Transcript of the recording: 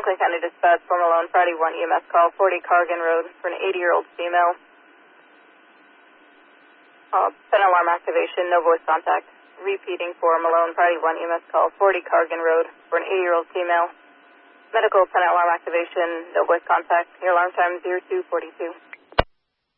Franklin County Dispatch, for Malone, Friday 1 EMS call, 40 Cargan Road, for an 80-year-old female. Pen alarm activation, no voice contact. Repeating for Malone, Friday 1 EMS call, 40 Cargan Road, for an 80-year-old female. Medical pen alarm activation, no voice contact. Your alarm time 0242.